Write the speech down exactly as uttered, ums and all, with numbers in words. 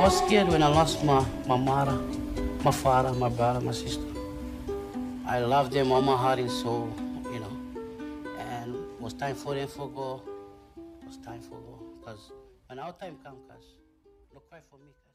was scared when I lost my, my mother, my father, my brother, my sister. I love them all my heart and soul, you know. And it was time for them to go. It was time for go. Because when our time comes, cuz, no cry for me, cuz.